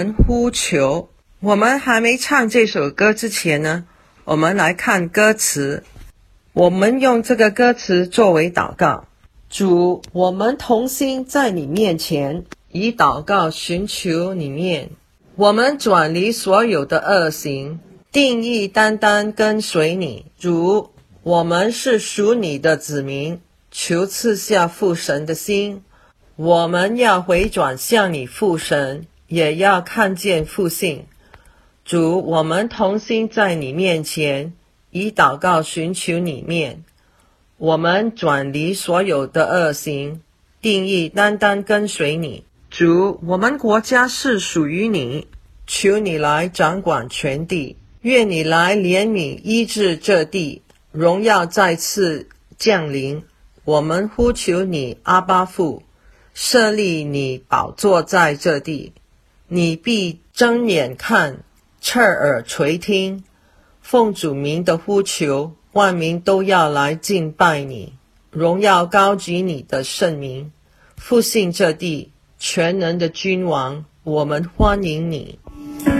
呼求。我们还没唱这首歌之前呢，我们来看歌词。我们用这个歌词作为祷告。主，我们同心在你面前，以祷告寻求你面。我们转离所有的恶行，定义单单跟随你。主，我们是属你的子民，求赐下父神的心。我们要回转向你父神，也要看见复兴。主，我们同心在你面前，以祷告寻求你面。我们转离所有的恶行，定义单单跟随你。主，我们国家是属于你，求你来掌管全地，愿你来怜悯医治这地，荣耀再次降临。我们呼求你，阿爸父，设立你宝座在这地，你必睁眼看，侧耳垂听，奉主名的呼求，万民都要来敬拜你，荣耀高举你的圣名，复兴这地，全能的君王，我们欢迎你。